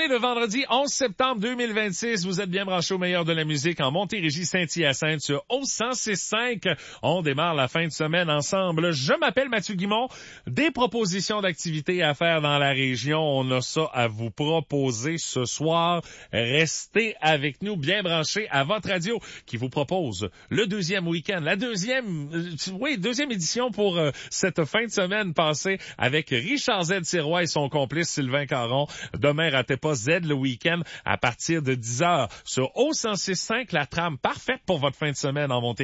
le vendredi 11 septembre 2026. Vous êtes bien branchés au meilleur de la musique en Montérégie, Saint-Hyacinthe sur O106.5. On démarre la fin de semaine ensemble. Je m'appelle Mathieu Guimond. Des propositions d'activités à faire dans la région. On a ça à vous proposer ce soir. Restez avec nous bien branchés à votre radio qui vous propose le deuxième week-end, la deuxième édition pour cette fin de semaine passée avec Richard Z. Sirois et son complice Sylvain Caron. Demain, ratez pas Z le week-end à partir de 10h sur O106.5, la trame parfaite pour votre fin de semaine en Montérégie.